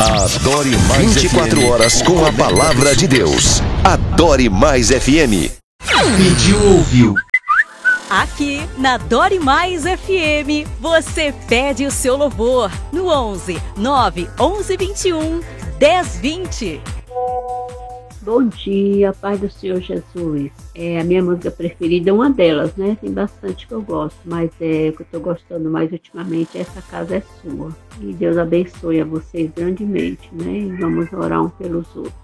Adore Mais 24 FM. horas com a palavra de Deus. Adore Mais FM. Pediu, ouviu. Aqui na Adore Mais FM, você pede o seu louvor no 11 9 11 21 10 20. Bom dia, paz do Senhor Jesus. A minha música preferida é uma delas, né? Tem bastante que eu gosto, mas o que eu tô gostando mais ultimamente é Essa Casa é Sua. E Deus abençoe a vocês grandemente, né? E vamos orar um pelos outros.